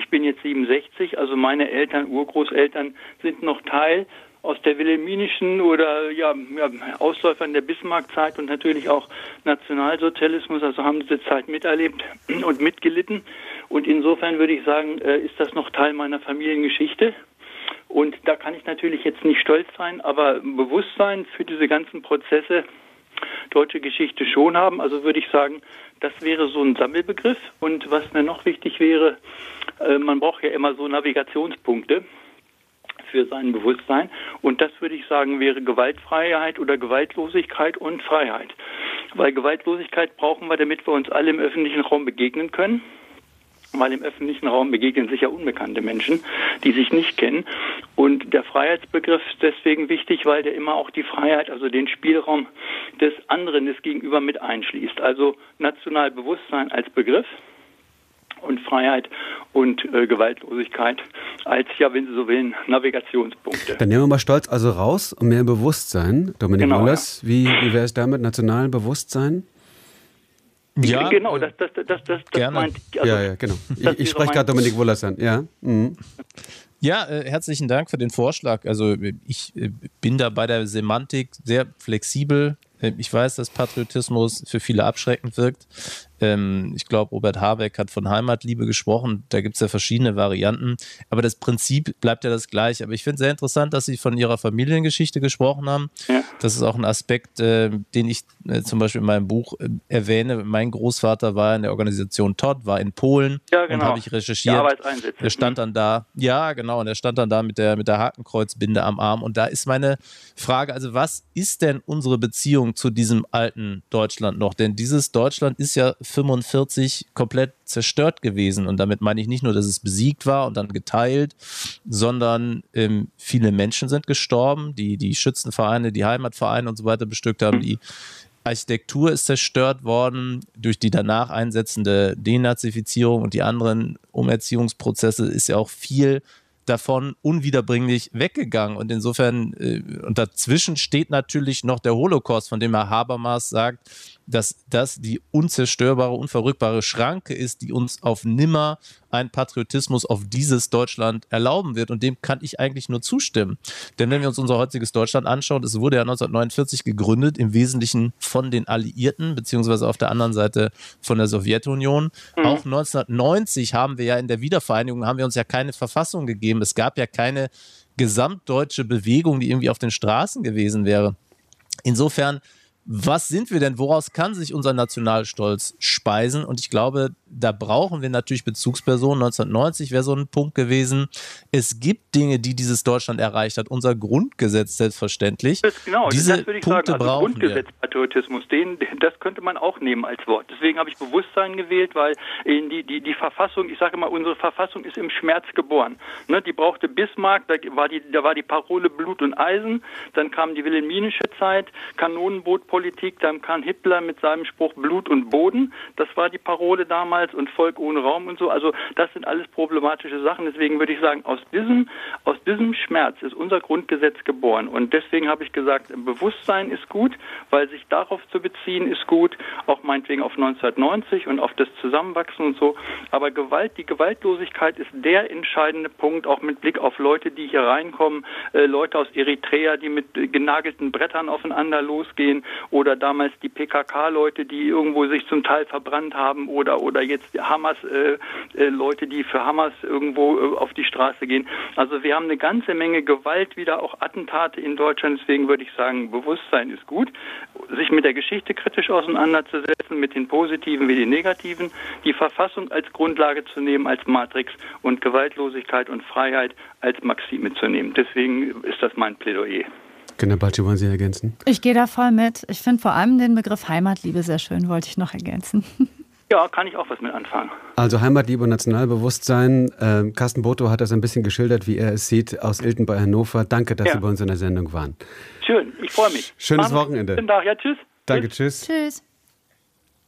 Ich bin jetzt 67, also meine Eltern, Urgroßeltern sind noch Teil aus der wilhelminischen oder Ausläufern der Bismarck-Zeit und natürlich auch Nationalsozialismus, also haben diese Zeit miterlebt und mitgelitten. Und insofern würde ich sagen, ist das noch Teil meiner Familiengeschichte. Und da kann ich natürlich jetzt nicht stolz sein, aber Bewusstsein für diese ganzen Prozesse deutsche Geschichte schon haben. Also würde ich sagen, das wäre so ein Sammelbegriff. Und was mir noch wichtig wäre, man braucht ja immer so Navigationspunkte für sein Bewusstsein. Und das würde ich sagen, wäre Gewaltfreiheit oder Gewaltlosigkeit und Freiheit. Weil Gewaltlosigkeit brauchen wir, damit wir uns alle im öffentlichen Raum begegnen können. Weil im öffentlichen Raum begegnen sich ja unbekannte Menschen, die sich nicht kennen. Und der Freiheitsbegriff ist deswegen wichtig, weil der immer auch die Freiheit, also den Spielraum des anderen, des Gegenüber mit einschließt. Also Nationalbewusstsein als Begriff und Freiheit und Gewaltlosigkeit als, ja, wenn Sie so wollen, Navigationspunkte. Dann nehmen wir mal Stolz also raus und mehr Bewusstsein. Dominik Wollers, wie wäre es damit, nationalem Bewusstsein? Ja, genau, das meint ich. Also, ja, genau. Ich spreche gerade Dominik Wollers an. Ja. Mhm. Ja, herzlichen Dank für den Vorschlag. Also ich bin da bei der Semantik sehr flexibel. Ich weiß, dass Patriotismus für viele abschreckend wirkt. Ich glaube, Robert Habeck hat von Heimatliebe gesprochen. Da gibt es ja verschiedene Varianten. Aber das Prinzip bleibt ja das gleiche. Aber ich finde es sehr interessant, dass Sie von Ihrer Familiengeschichte gesprochen haben. Ja. Das ist auch ein Aspekt, den ich zum Beispiel in meinem Buch erwähne. Mein Großvater war in der Organisation Todt, war in Polen. Ja, genau. Und habe ich recherchiert. Der stand dann da. Ja, genau. Und er stand dann da mit der Hakenkreuzbinde am Arm. Und da ist meine Frage, also was ist denn unsere Beziehung zu diesem alten Deutschland noch? Denn dieses Deutschland ist ja 45 komplett zerstört gewesen. Und damit meine ich nicht nur, dass es besiegt war und dann geteilt, sondern viele Menschen sind gestorben, die Schützenvereine, die Heimatvereine und so weiter bestückt haben. Die Architektur ist zerstört worden durch die danach einsetzende Denazifizierung und die anderen Umerziehungsprozesse ist ja auch viel davon unwiederbringlich weggegangen. Und insofern, und dazwischen steht natürlich noch der Holocaust, von dem Herr Habermas sagt, dass das die unzerstörbare, unverrückbare Schranke ist, die uns auf nimmer einen Patriotismus auf dieses Deutschland erlauben wird. Und dem kann ich eigentlich nur zustimmen. Denn wenn wir uns unser heutiges Deutschland anschauen, es wurde ja 1949 gegründet, im Wesentlichen von den Alliierten, beziehungsweise auf der anderen Seite von der Sowjetunion. Auch 1990 haben wir ja in der Wiedervereinigung, haben wir uns ja keine Verfassung gegeben. Es gab ja keine gesamtdeutsche Bewegung, die irgendwie auf den Straßen gewesen wäre. Insofern, was sind wir denn? Woraus kann sich unser Nationalstolz speisen? Und ich glaube, da brauchen wir natürlich Bezugspersonen. 1990 wäre so ein Punkt gewesen. Es gibt Dinge, die dieses Deutschland erreicht hat. Unser Grundgesetz selbstverständlich. Genau, diese das würde ich Punkte sagen. Also brauchen wir. Grundgesetzpatriotismus, das könnte man auch nehmen als Wort. Deswegen habe ich Bewusstsein gewählt, weil die Verfassung, ich sage immer, unsere Verfassung ist im Schmerz geboren. Ne, die brauchte Bismarck, da war die Parole Blut und Eisen. Dann kam die wilhelminische Zeit, Kanonenbootpolitik, dann kam Hitler mit seinem Spruch Blut und Boden. Das war die Parole damals und Volk ohne Raum und so. Also das sind alles problematische Sachen. Deswegen würde ich sagen, aus diesem Schmerz ist unser Grundgesetz geboren. Und deswegen habe ich gesagt, Bewusstsein ist gut, weil sich darauf zu beziehen ist gut, auch meinetwegen auf 1990 und auf das Zusammenwachsen und so. Aber die Gewaltlosigkeit ist der entscheidende Punkt, auch mit Blick auf Leute, die hier reinkommen, Leute aus Eritrea, die mit genagelten Brettern aufeinander losgehen oder damals die PKK-Leute, die irgendwo sich zum Teil verbrannt haben oder jetzt Hamas, Leute, die für Hamas irgendwo auf die Straße gehen. Also wir haben eine ganze Menge Gewalt, wieder auch Attentate in Deutschland. Deswegen würde ich sagen, Bewusstsein ist gut. Sich mit der Geschichte kritisch auseinanderzusetzen, mit den positiven wie den negativen, die Verfassung als Grundlage zu nehmen, als Matrix und Gewaltlosigkeit und Freiheit als Maxime zu nehmen. Deswegen ist das mein Plädoyer. Genau, Balci, wollen Sie ergänzen? Ich gehe da voll mit. Ich finde vor allem den Begriff Heimatliebe sehr schön, wollte ich noch ergänzen. Ja, kann ich auch was mit anfangen. Also Heimatliebe und Nationalbewusstsein. Carsten Botho hat das ein bisschen geschildert, wie er es sieht, aus Ilten bei Hannover. Danke, dass Sie bei uns in der Sendung waren. Schön, ich freue mich. Schönes Wochenende. Schönen Tag, ja, tschüss. Danke, tschüss. Tschüss.